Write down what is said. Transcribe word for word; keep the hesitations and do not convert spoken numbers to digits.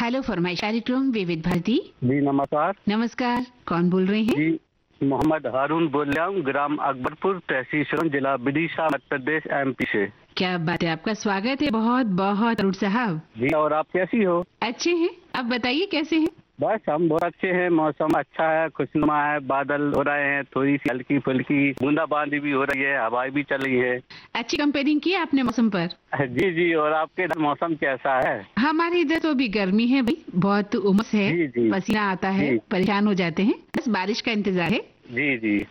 Hello फरमाइश कार्यक्रम विविध भारती। जी नमस्कार। नमस्कार, कौन बोल रहे हैं? जी मोहम्मद हारून बोल रहा हूँ, ग्राम अकबरपुर, तहसील सोलन, जिला विदिशा, मध्य प्रदेश, एमपी से। क्या बात है, आपका स्वागत है बहुत बहुत हारून साहब। जी और आप कैसी हो? अच्छे हैं, अब बताइए कैसे हैं? बस हम बहुत अच्छे हैं, मौसम अच्छा है, खुशनुमा है, बादल हो रहे हैं, थोड़ी सी हल्की फुल्की बूंदाबांदी भी हो रही है, हवाएं भी चल रही है। अच्छी कंपेयरिंग की आपने मौसम पर। जी जी, और आपके इधर मौसम कैसा है? हमारे इधर तो अभी गर्मी है भाई, बहुत उमस है, जी जी पसीना आता है, जी परेशान हो जाते हैं, बस बारिश का इंतजार है। जी जी